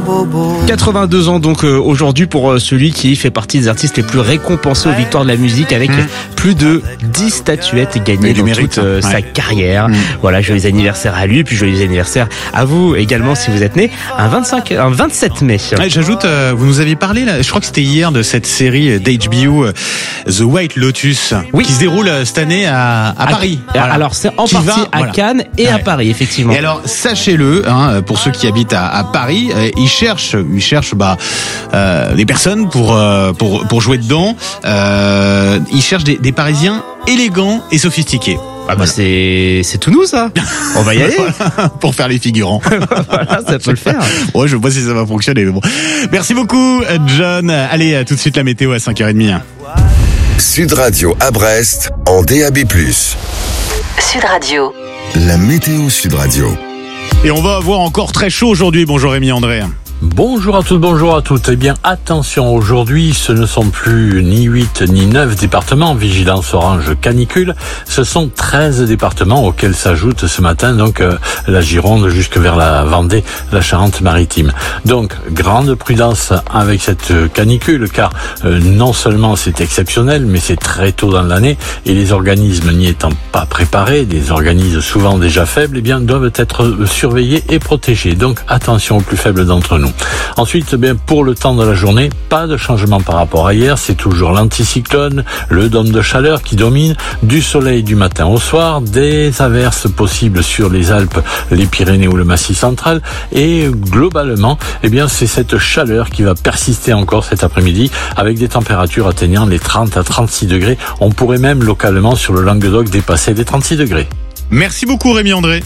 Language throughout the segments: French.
82 ans donc aujourd'hui pour celui qui fait partie des artistes les plus récompensés aux victoires de la musique avec plus de 10 statuettes gagnées dans toute sa carrière. Voilà, joyeux anniversaire à lui, puis joyeux anniversaire à vous également si vous êtes né un 27 mai. J'ajoute, vous nous aviez parlé là, je crois que c'était hier, de cette série d'HBO The White Lotus qui se déroule cette année à Paris. Voilà. Alors c'est en partie à Cannes et à Paris effectivement. Et alors sachez-le, pour ceux qui habitent à Paris, ils cherchent des personnes pour jouer dedans. Ils cherchent des Parisiens élégants et sophistiqués. Ah bah c'est tout nous ça. On va y aller pour faire les figurants. Voilà, ça peut le faire. Ouais, je sais pas si ça va fonctionner mais bon. Merci beaucoup John. Allez, tout de suite la météo à 5h30. Sud Radio à Brest en DAB+. Sud Radio. La météo Sud Radio. Et on va avoir encore très chaud aujourd'hui. Bonjour Rémi André. Bonjour à tous, bonjour à toutes. Eh bien, attention, aujourd'hui, ce ne sont plus ni 8 ni 9 départements, vigilance orange canicule. Ce sont 13 départements auxquels s'ajoute ce matin, donc, la Gironde jusque vers la Vendée, la Charente-Maritime. Donc, grande prudence avec cette canicule, car non seulement c'est exceptionnel, mais c'est très tôt dans l'année, et les organismes n'y étant pas préparés, des organismes souvent déjà faibles, eh bien, doivent être surveillés et protégés. Donc, attention aux plus faibles d'entre nous. Ensuite, bien, pour le temps de la journée, pas de changement par rapport à hier. C'est toujours l'anticyclone, le dôme de chaleur qui domine, du soleil du matin au soir, des averses possibles sur les Alpes, les Pyrénées ou le Massif central. Et globalement, eh bien, c'est cette chaleur qui va persister encore cet après-midi avec des températures atteignant les 30 à 36 degrés. On pourrait même localement sur le Languedoc dépasser les 36 degrés. Merci beaucoup Rémi André.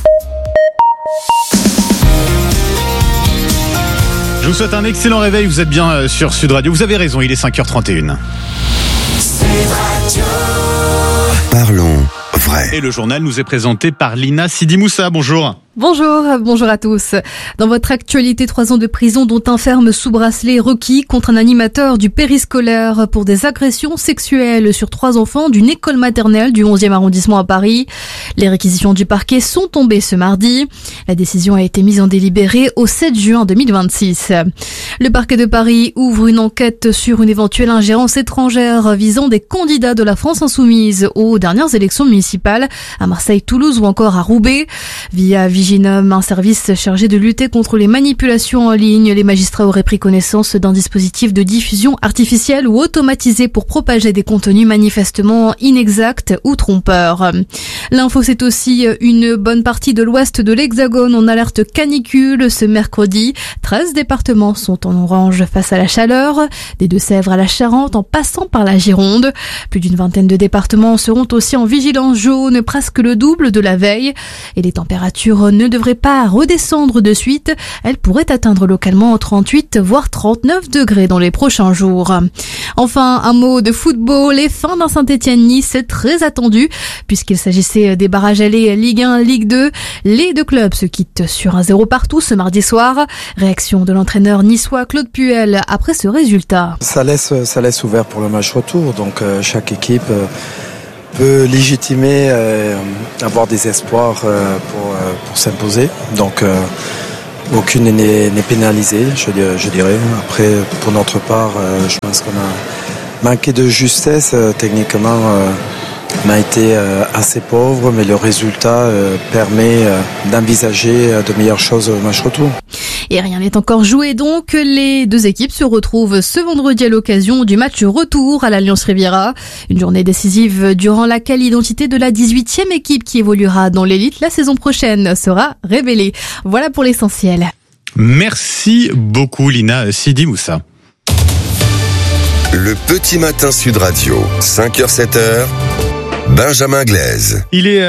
Je vous souhaite un excellent réveil, vous êtes bien sur Sud Radio. Vous avez raison, il est 5h31. Parlons vrai. Et le journal nous est présenté par Lina Sidi Moussa. Bonjour. Bonjour à tous. Dans votre actualité, 3 ans de prison dont un ferme sous bracelet requis contre un animateur du périscolaire pour des agressions sexuelles sur 3 enfants d'une école maternelle du 11e arrondissement à Paris. Les réquisitions du parquet sont tombées ce mardi. La décision a été mise en délibéré au 7 juin 2026. Le parquet de Paris ouvre une enquête sur une éventuelle ingérence étrangère visant des candidats de la France insoumise aux dernières élections municipales à Marseille, Toulouse ou encore à Roubaix. Via Viginum, un service chargé de lutter contre les manipulations en ligne, les magistrats auraient pris connaissance d'un dispositif de diffusion artificielle ou automatisé pour propager des contenus manifestement inexacts ou trompeurs. L'info, c'est aussi une bonne partie de l'ouest de l'Hexagone en alerte canicule ce mercredi. 13 départements sont en orange face à la chaleur, des Deux-Sèvres à la Charente en passant par la Gironde. Plus d'une vingtaine de départements seront aussi en vigilance jaune, presque le double de la veille. Et les températures ne devraient pas redescendre de suite. Elles pourraient atteindre localement 38 voire 39 degrés dans les prochains jours. Enfin, un mot de football. Les fins d'un Saint-Étienne-Nice très attendu puisqu'il s'agissait des barrages allés Ligue 1, Ligue 2. Les deux clubs se quittent sur un 0 partout ce mardi soir. Réaction de l'entraîneur niçois Claude Puel après ce résultat. Ça laisse ouvert pour le match retour. Donc chaque équipe peut légitimer, avoir des espoirs pour s'imposer. Donc aucune n'est pénalisée, je dirais. Après, pour notre part, je pense qu'on a manqué de justesse techniquement. On a été assez pauvre, mais le résultat permet d'envisager de meilleures choses au match retour. Et rien n'est encore joué donc. Les deux équipes se retrouvent ce vendredi à l'occasion du match retour à l'Alliance Riviera. Une journée décisive durant laquelle l'identité de la 18e équipe qui évoluera dans l'élite la saison prochaine sera révélée. Voilà pour l'essentiel. Merci beaucoup Lina Sidi Moussa. Le petit matin Sud Radio, 5h-7h. Benjamin Glaise. Il est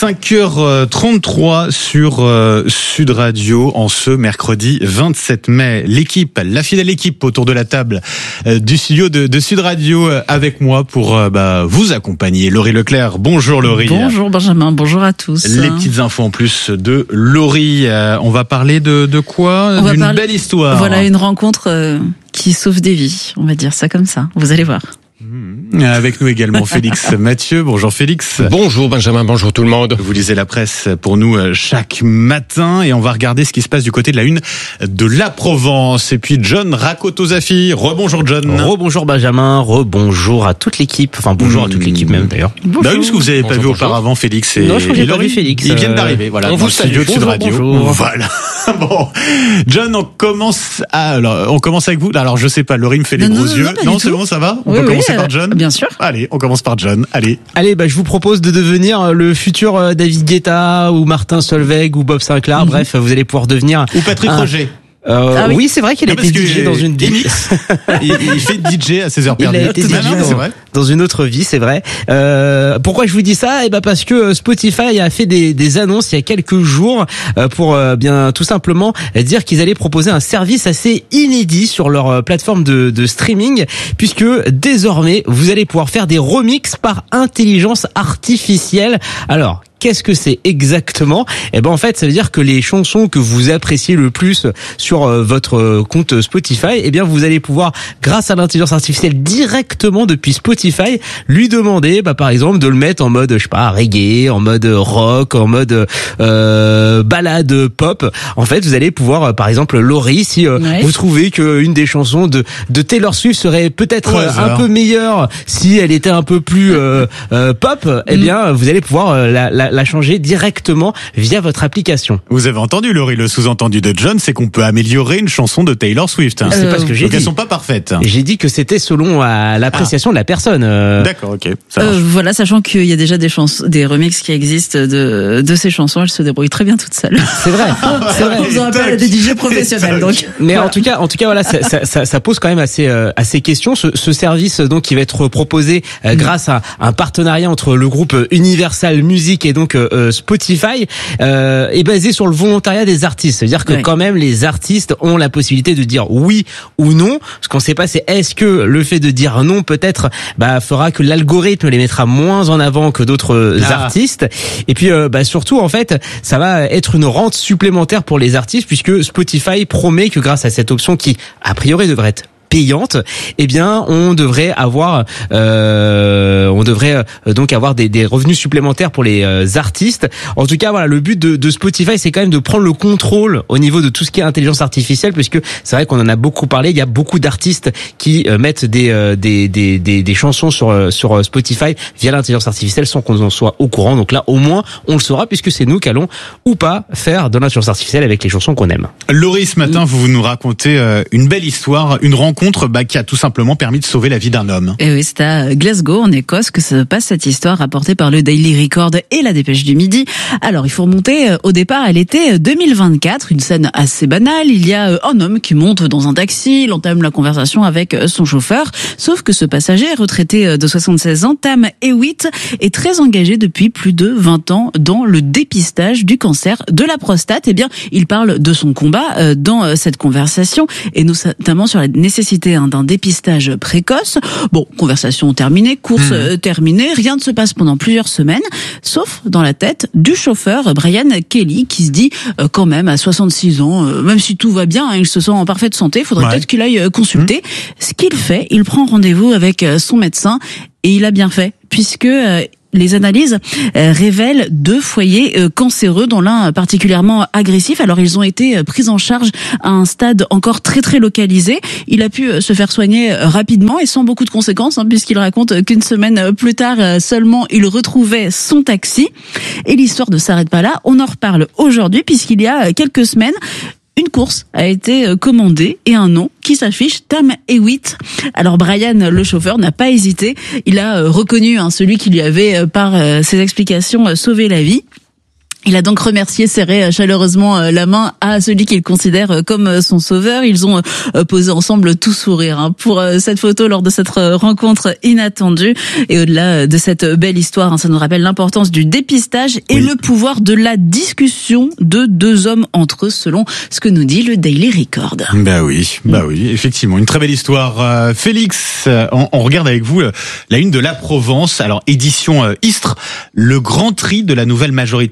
5h33 sur Sud Radio en ce mercredi 27 mai. L'équipe, la fidèle équipe autour de la table du studio de Sud Radio avec moi pour vous accompagner. Laurie Leclerc, bonjour Laurie. Bonjour Benjamin, bonjour à tous. Les petites infos en plus de Laurie. On va parler de quoi ? D'une belle histoire. Voilà, une rencontre qui sauve des vies, on va dire ça comme ça. Vous allez voir. Avec nous également Félix Mathieu. Bonjour Félix. Bonjour Benjamin, bonjour tout le monde. Vous lisez la presse pour nous chaque matin et on va regarder ce qui se passe du côté de la une de la Provence. Et puis John Rakotozafi. Rebonjour John. Rebonjour Benjamin, rebonjour à toute l'équipe. Enfin bonjour à toute l'équipe même d'ailleurs. Bonjour. Bah oui, parce que vous n'avez pas vu auparavant Félix et non, je n'ai pas vu Félix. Ils viennent d'arriver. Voilà, on vous salue. Sud Radio. Bonjour. Voilà. Bon, John, on commence avec vous. Alors je sais pas, Laurie me fait les gros yeux. Non, c'est bon, ça va. On peut commencer par John. Bien sûr. Allez, on commence par John. Allez, je vous propose de devenir le futur David Guetta ou Martin Solveig ou Bob Sinclair. Bref, vous allez pouvoir devenir ou Patrick Roger. Oui, c'est vrai qu'il a été DJ dans une il fait DJ à 16h perdues. Il a été DJ dans une autre vie, c'est vrai. Pourquoi je vous dis ça? Parce que Spotify a fait des annonces il y a quelques jours pour bien tout simplement dire qu'ils allaient proposer un service assez inédit sur leur plateforme de streaming, puisque désormais vous allez pouvoir faire des remixes par intelligence artificielle. Alors, qu'est-ce que c'est exactement? En fait, ça veut dire que les chansons que vous appréciez le plus sur votre compte Spotify, vous allez pouvoir, grâce à l'intelligence artificielle directement depuis Spotify, lui demander, par exemple, de le mettre en mode, je sais pas, reggae, en mode rock, en mode ballade pop. En fait, vous allez pouvoir, par exemple, Laurie, si vous trouvez qu'une des chansons de Taylor Swift serait peut-être un peu meilleure si elle était un peu plus pop, vous allez pouvoir la changer directement via votre application. Vous avez entendu, Laurie, le sous-entendu de John, c'est qu'on peut améliorer une chanson de Taylor Swift. C'est pas ce que j'ai dit. Elles sont pas parfaites. J'ai dit que c'était selon l'appréciation de la personne. D'accord, ok. Ça marche. Voilà, sachant qu'il y a déjà des remixes qui existent de ces chansons, elles se débrouillent très bien toutes seules. C'est vrai. C'est vrai. On en appelle des DJ professionnels, donc. Mais en tout cas, voilà, ça pose quand même assez questions. Ce service, donc, qui va être proposé grâce à un partenariat entre le groupe Universal Music et donc Spotify, est basé sur le volontariat des artistes. C'est-à-dire que quand même les artistes ont la possibilité de dire oui ou non. Ce qu'on ne sait pas, c'est est-ce que le fait de dire non peut-être fera que l'algorithme les mettra moins en avant que d'autres artistes. Et puis surtout en fait, ça va être une rente supplémentaire pour les artistes, puisque Spotify promet que grâce à cette option qui a priori devrait être payante, on devrait avoir donc avoir des revenus supplémentaires pour les artistes. En tout cas, voilà, le but de Spotify, c'est quand même de prendre le contrôle au niveau de tout ce qui est intelligence artificielle, puisque c'est vrai qu'on en a beaucoup parlé. Il y a beaucoup d'artistes qui mettent des chansons sur Spotify via l'intelligence artificielle sans qu'on en soit au courant. Donc là, au moins, on le saura, puisque c'est nous qui allons ou pas faire de l'intelligence artificielle avec les chansons qu'on aime. Laurie, ce matin, vous nous racontez une belle histoire, une rencontre qui a tout simplement permis de sauver la vie d'un homme. Et oui, c'est à Glasgow, en Écosse, que se passe cette histoire rapportée par le Daily Record et la Dépêche du Midi. Alors, il faut remonter au départ à l'été 2024, une scène assez banale. Il y a un homme qui monte dans un taxi, il entame la conversation avec son chauffeur, sauf que ce passager, retraité de 76 ans, Tam Hewitt, est très engagé depuis plus de 20 ans dans le dépistage du cancer de la prostate. Il parle de son combat dans cette conversation, et notamment sur la nécessité d'un dépistage précoce. Bon, conversation terminée, course terminée, rien ne se passe pendant plusieurs semaines, sauf dans la tête du chauffeur Brian Kelly, qui se dit quand même à 66 ans, même si tout va bien, il se sent en parfaite santé, il faudrait peut-être qu'il aille consulter. Ce qu'il fait, il prend rendez-vous avec son médecin, et il a bien fait, puisque les analyses révèlent 2 foyers cancéreux, dont l'un particulièrement agressif. Alors, ils ont été pris en charge à un stade encore très très localisé. Il a pu se faire soigner rapidement et sans beaucoup de conséquences, puisqu'il raconte qu'une semaine plus tard seulement, il retrouvait son taxi. Et l'histoire ne s'arrête pas là. On en reparle aujourd'hui, puisqu'il y a quelques semaines, une course a été commandée et un nom qui s'affiche, Tam Hewitt. Alors Brian, le chauffeur, n'a pas hésité. Il a reconnu celui qui lui avait, par ses explications, sauvé la vie. Il a donc remercié, serré chaleureusement la main à celui qu'il considère comme son sauveur. Ils ont posé ensemble tout sourire pour cette photo lors de cette rencontre inattendue. Et au-delà de cette belle histoire, ça nous rappelle l'importance du dépistage et le pouvoir de la discussion de 2 hommes entre eux, selon ce que nous dit le Daily Record. Bah oui, effectivement, une très belle histoire. Félix, on regarde avec vous la une de la Provence. Alors, édition Istres, le grand tri de la nouvelle majorité, c'est le titre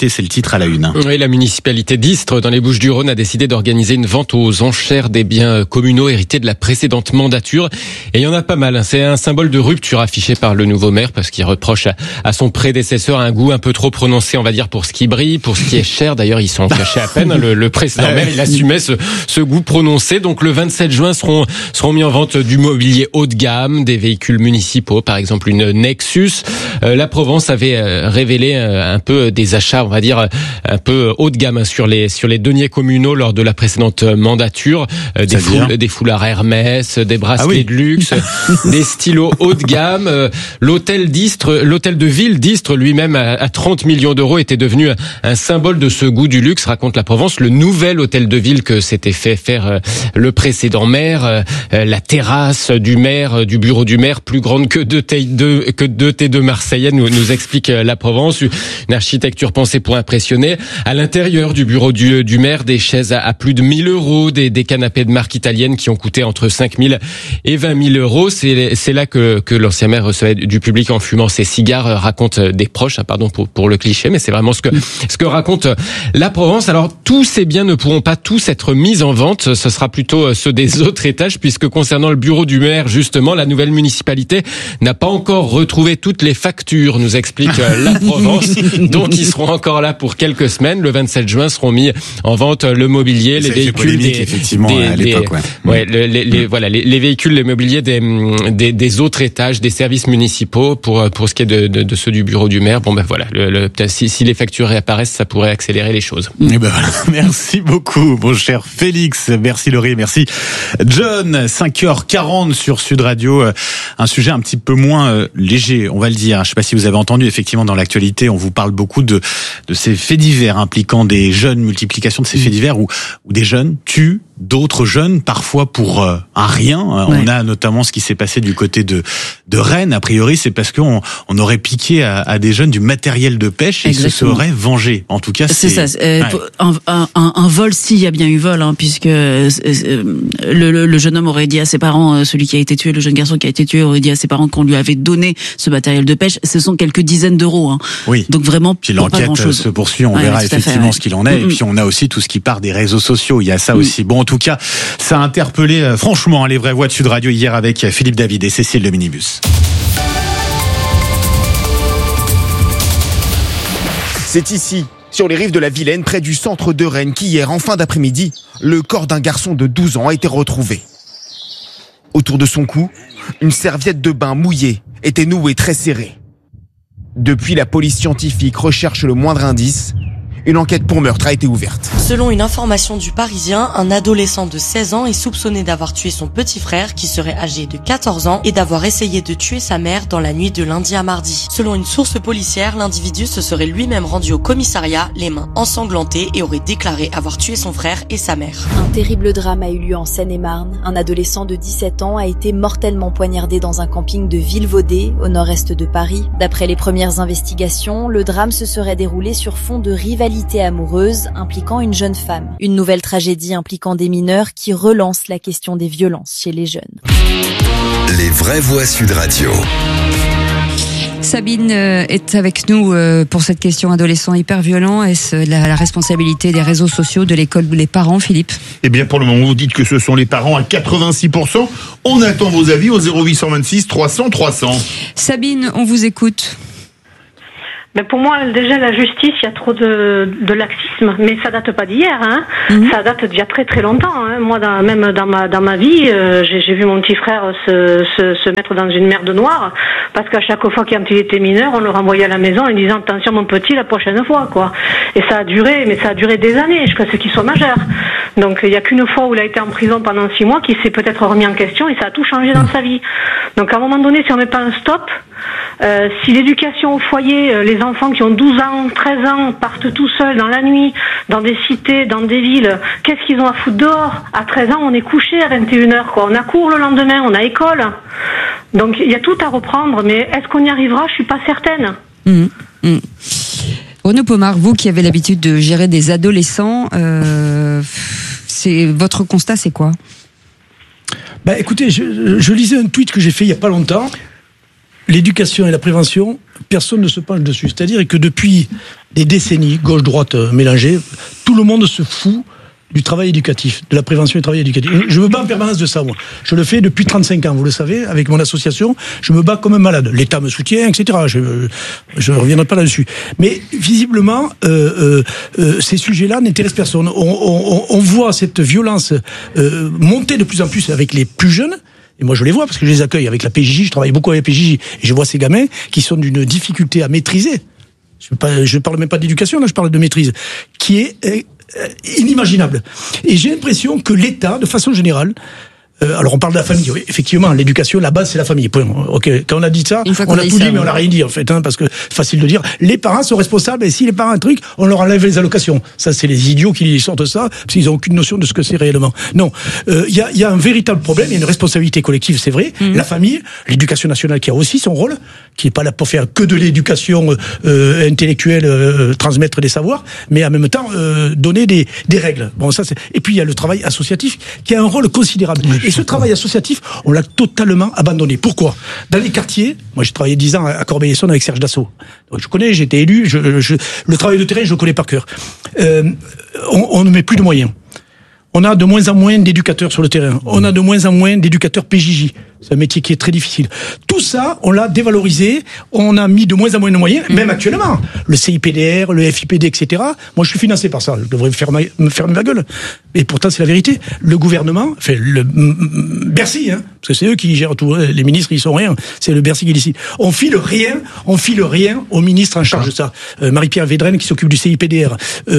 titre à la une. Oui, la municipalité d'Istres, dans les Bouches-du-Rhône, a décidé d'organiser une vente aux enchères des biens communaux hérités de la précédente mandature. Et il y en a pas mal. C'est un symbole de rupture affiché par le nouveau maire parce qu'il reproche à son prédécesseur un goût un peu trop prononcé, on va dire, pour ce qui brille, pour ce qui est cher. D'ailleurs, ils s'en cachaient à peine. Le précédent maire, il assumait ce goût prononcé. Donc, le 27 juin seront mis en vente du mobilier haut de gamme, des véhicules municipaux, par exemple une Nexus. La Provence avait révélé un peu des achats, on va dire, un peu haut de gamme sur les deniers communaux lors de la précédente mandature. Des foulards Hermès, des bracelets de luxe, des stylos haut de gamme. L'hôtel de ville d'Istres lui-même à 30 millions d'euros était devenu un symbole de ce goût du luxe, raconte la Provence. Le nouvel hôtel de ville que s'était fait faire le précédent maire, la terrasse du maire, du bureau du maire, plus grande que deux T2 marseillais, nous explique la Provence. Une architecture pensée pour impressionner. À l'intérieur du bureau du maire, des chaises à plus de 1000 euros, des canapés de marque italienne qui ont coûté entre 5 000 et 20 000 euros. C'est là que l'ancien maire recevait du public en fumant ses cigares, raconte des proches, pardon pour le cliché, mais c'est vraiment ce que raconte la Provence. Alors, tous ces biens ne pourront pas tous être mis en vente. Ce sera plutôt ceux des autres étages, puisque concernant le bureau du maire, justement, la nouvelle municipalité n'a pas encore retrouvé toutes les factures, nous explique la Provence. Donc, ils seront encore là pour quelques semaines. Le 27 juin seront mis en vente le mobilier, les véhicules, les véhicules, les mobiliers des autres étages, des services municipaux pour ce qui est de ceux du bureau du maire. Bon, ben voilà, si les factures réapparaissent, ça pourrait accélérer les choses. Et ben voilà. Merci beaucoup, mon cher Félix. Merci Laurie, merci John. 5h40 sur Sud Radio. Un sujet un petit peu moins léger, on va le dire. Je sais pas si vous avez entendu, effectivement, dans l'actualité, on vous parle beaucoup de ces faits divers impliquant des jeunes, multiplication de ces faits divers où des jeunes tuent d'autres jeunes, parfois pour un rien. On a notamment ce qui s'est passé du côté de Rennes. A priori, c'est parce qu'on aurait piqué à des jeunes du matériel de pêche et ils se seraient vengés. En tout cas, c'est ça. Un vol, s'il y a bien eu vol, puisque le jeune homme aurait dit à ses parents, celui qui a été tué, le jeune garçon qui a été tué aurait dit à ses parents qu'on lui avait donné ce matériel de pêche. Ce sont quelques dizaines d'euros. Oui. Donc vraiment, puis l'enquête se poursuit. On verra effectivement ce qu'il en est. Et puis on a aussi tout ce qui part des réseaux sociaux. Il y a ça aussi. Bon, en tout cas, ça a interpellé franchement les vraies voix de Sud Radio hier avec Philippe David et Cécile de Minibus. C'est ici, sur les rives de la Vilaine, près du centre de Rennes, qu'hier, en fin d'après-midi, le corps d'un garçon de 12 ans a été retrouvé. Autour de son cou, une serviette de bain mouillée était nouée très serrée. Depuis, la police scientifique recherche le moindre indice. Une enquête pour meurtre a été ouverte. Selon une information du Parisien, un adolescent de 16 ans est soupçonné d'avoir tué son petit frère qui serait âgé de 14 ans et d'avoir essayé de tuer sa mère dans la nuit de lundi à mardi. Selon une source policière, l'individu se serait lui-même rendu au commissariat, les mains ensanglantées, et aurait déclaré avoir tué son frère et sa mère. Un terrible drame a eu lieu en Seine-et-Marne. Un adolescent de 17 ans a été mortellement poignardé dans un camping de Villevaudée, au nord-est de Paris. D'après les premières investigations, le drame se serait déroulé sur fond de rivalité amoureuse impliquant une jeune femme. Une nouvelle tragédie impliquant des mineurs qui relance la question des violences chez les jeunes. Les vraies voix Sud Radio. Sabine est avec nous pour cette question adolescent hyper violent. Est-ce la responsabilité des réseaux sociaux, de l'école ou des parents, Philippe ? Eh bien, pour le moment, vous dites que ce sont les parents à 86%. On attend vos avis au 0826 300 300. Sabine, on vous écoute. Mais pour moi, déjà, la justice, il y a trop de laxisme, mais ça date pas d'hier, Ça date d'il y a très très longtemps, Moi, même dans ma vie, j'ai vu mon petit frère se mettre dans une merde noire, parce qu'à chaque fois quand il était mineur, on le renvoyait à la maison en disant attention mon petit, la prochaine fois, quoi. Et ça a duré des années, jusqu'à ce qu'il soit majeur. Donc, il y a qu'une fois où il a été en prison pendant 6 mois, qu'il s'est peut-être remis en question et ça a tout changé dans sa vie. Donc, à un moment donné, si on met pas un stop, si l'éducation au foyer, les enfants qui ont 12 ans, 13 ans partent tout seuls dans la nuit, dans des cités, dans des villes, qu'est-ce qu'ils ont à foutre dehors ? À 13 ans, on est couché à 21h, quoi. On a cours le lendemain, on a école. Donc, il y a tout à reprendre, mais est-ce qu'on y arrivera ? Je suis pas certaine. Renaud Pomar, vous qui avez l'habitude de gérer des adolescents, votre constat, c'est quoi ? Écoutez, je lisais un tweet que j'ai fait il y a pas longtemps. l'éducation et la prévention, personne ne se penche dessus. C'est-à-dire que depuis des décennies, gauche-droite mélangées, tout le monde se fout du travail éducatif, de la prévention et du travail éducatif. Je me bats en permanence de ça, moi. Je le fais depuis 35 ans, vous le savez, avec mon association. Je me bats comme un malade. L'État me soutient, etc. Je ne reviendrai pas là-dessus. Mais visiblement, ces sujets-là n'intéressent personne. On voit cette violence monter de plus en plus avec les plus jeunes. Et moi, je les vois parce que je les accueille avec la PJJ. Je travaille beaucoup avec la PJJ. Et je vois ces gamins qui sont d'une difficulté à maîtriser. Je parle même pas d'éducation, là, je parle de maîtrise. Qui est inimaginable. Et j'ai l'impression que l'État, de façon générale, alors on parle de la famille, oui, effectivement, l'éducation, la base c'est la famille. Point. Ok, quand on a dit ça, on a tout dit, mais on n'a rien dit en fait, parce que facile de dire. Les parents sont responsables et si les parents un truc, on leur enlève les allocations. Ça, c'est les idiots qui sortent ça parce qu'ils n'ont aucune notion de ce que c'est réellement. Non, il y a un véritable problème, il y a une responsabilité collective, c'est vrai. La famille, l'éducation nationale qui a aussi son rôle, qui n'est pas là pour faire que de l'éducation intellectuelle, transmettre des savoirs, mais en même temps donner des règles. Bon, ça c'est. Et puis il y a le travail associatif qui a un rôle considérable. Et ce travail associatif, on l'a totalement abandonné. Pourquoi ? Dans les quartiers, moi j'ai travaillé 10 ans à Corbeil-Essonnes avec Serge Dassault. Donc, je connais, j'ai été élu, le travail de terrain, je le connais par cœur. On ne met plus de moyens. On a de moins en moins d'éducateurs sur le terrain. On a de moins en moins d'éducateurs PJJ. C'est un métier qui est très difficile. Tout ça, on l'a dévalorisé. On a mis de moins en moins de moyens, même actuellement. Le CIPDR, le FIPD, etc. Moi, je suis financé par ça. Je devrais me fermer ma gueule. Et pourtant, c'est la vérité. Le gouvernement, enfin, le Bercy, parce que c'est eux qui gèrent tout. Les ministres, ils sont rien. C'est le Bercy qui décide. On file rien au ministre en charge de ça. Marie-Pierre Védrenne qui s'occupe du CIPDR.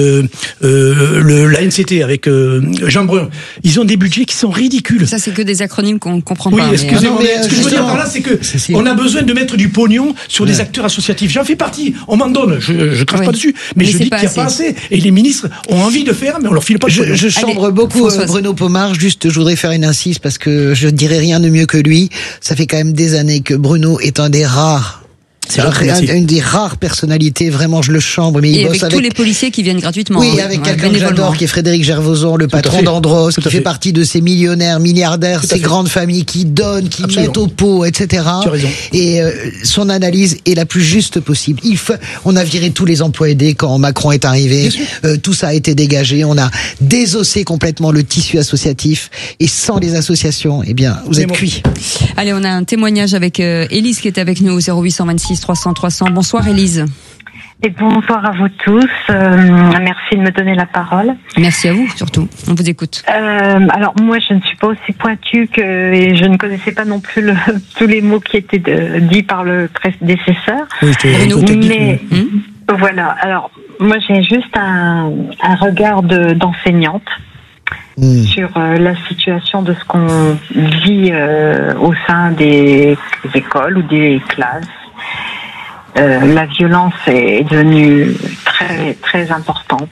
La NCT avec Jean Brun. Ils ont des budgets qui sont ridicules. Ça, c'est que des acronymes qu'on comprend pas. Oui, excusez-moi, ce que je veux dire par là, c'est que on a besoin de mettre du pognon sur des acteurs associatifs. J'en fais partie. On m'en donne. Je crache pas dessus. Mais je dis qu'il n'y a pas assez. Et les ministres ont envie de faire, mais on leur file pas de pognon. Je chambre beaucoup Bruno Pomar. Juste, je voudrais faire une insiste parce que je dirais rien de mieux que lui. Ça fait quand même des années que Bruno est un des rares. C'est une des rares personnalités, vraiment, je le chambre, mais il bosse avec tous les policiers qui viennent gratuitement. Oui, avec quelqu'un que j'adore, qui est Frédéric Gervoson, le patron d'Andros, qui fait partie de ces millionnaires, milliardaires, ces grandes familles qui donnent, qui mettent au pot, etc. Tu as raison. Et son analyse est la plus juste possible. On a viré tous les emplois aidés quand Macron est arrivé. Tout ça a été dégagé. On a désossé complètement le tissu associatif. Et sans les associations, eh bien, vous êtes cuits. Allez, on a un témoignage avec Élise qui est avec nous au 0826 300 300. Bonsoir Élise. Et bonsoir à vous tous. Merci de me donner la parole. Merci à vous surtout. On vous écoute. Alors moi, je ne suis pas aussi pointue et je ne connaissais pas non plus tous les mots qui étaient dits par le prédécesseur. Mais voilà. Alors moi, j'ai juste un regard d'enseignante. Sur la situation de ce qu'on vit au sein des écoles ou des classes. La violence est devenue très très importante,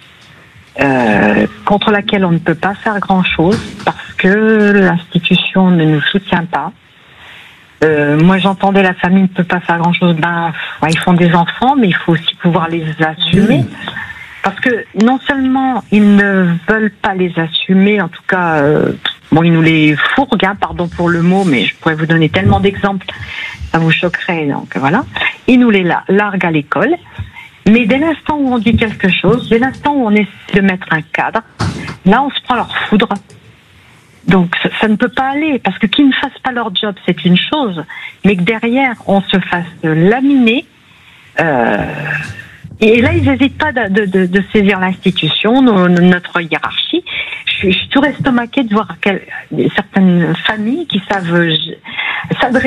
contre laquelle on ne peut pas faire grand-chose parce que l'institution ne nous soutient pas. Moi, j'entendais la famille ne peut pas faire grand-chose. Ils font des enfants, mais il faut aussi pouvoir les assumer. Parce que non seulement ils ne veulent pas les assumer, en tout cas, ils nous les fourguent, pardon pour le mot, mais je pourrais vous donner tellement d'exemples, ça vous choquerait, donc voilà. Ils nous les larguent à l'école, mais dès l'instant où on dit quelque chose, dès l'instant où on essaie de mettre un cadre, là on se prend leur foudre. Donc ça ne peut pas aller, parce que qu'ils ne fassent pas leur job, c'est une chose, mais que derrière on se fasse laminer, et là, ils n'hésitent pas de saisir l'institution, notre hiérarchie. Je suis tout estomaquée de voir certaines familles qui savent s'adresser